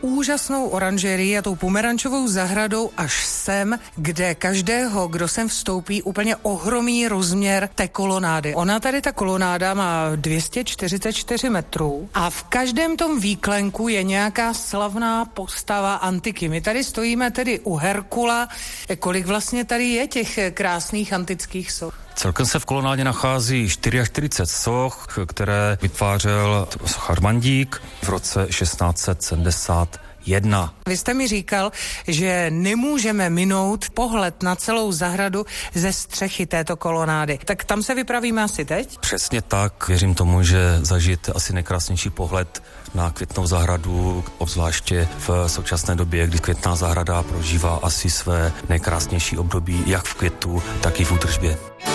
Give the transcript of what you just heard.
úžasnou oranžerii a tou pomerančovou zahradou až sem, kde každého, kdo sem vstoupí, úplně ohromí rozměr té kolonády. Ona tady ta kolonáda má 244 metrů a v každém tom výklenku je nějaká slavná postava antiky. My tady stojíme tedy u Herkula. Kolik vlastně tady je těch krásných antických soch? Celkem se v kolonádě nachází 44 soch, které vytvářel sochař Mandík v roce 1671. Vy jste mi říkal, že nemůžeme minout pohled na celou zahradu ze střechy této kolonády. Tak tam se vypravíme asi teď? Přesně tak. Věřím tomu, že zažít asi nejkrásnější pohled na Květnou zahradu, obzvláště v současné době, kdy Květná zahrada prožívá asi své nejkrásnější období jak v květu, tak i v údržbě.